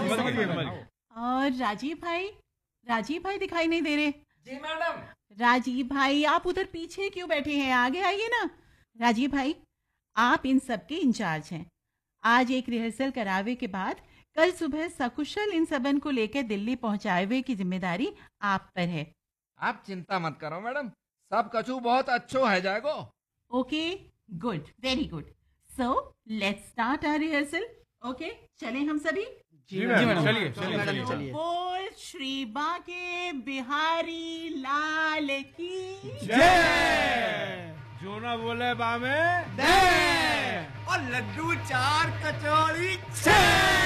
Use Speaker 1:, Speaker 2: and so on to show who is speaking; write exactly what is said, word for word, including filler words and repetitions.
Speaker 1: और राजीव भाई, राजीव भाई दिखाई नहीं दे रहे।
Speaker 2: जी मैडम।
Speaker 1: राजीव भाई आप उधर पीछे क्यों बैठे हैं, आगे आइए ना। राजीव भाई आप इन सब के इंचार्ज हैं। आज एक रिहर्सल करावे के बाद कल सुबह सकुशल इन सबन को लेकर दिल्ली पहुंचावे की जिम्मेदारी आप पर है।
Speaker 2: आप चिंता मत करो मैडम, सब कछु बहुत अच्छो है जाएगो।
Speaker 1: Okay good, very good. So let's start our rehearsal. Okay चलें हम सभी।
Speaker 3: जी मैडम, चलिए चलिए चलिए।
Speaker 1: बोल श्री बांके बिहारी लाल की
Speaker 3: जय। जो ना बोले बामे
Speaker 4: और लड्डू चार कचौड़ी छह।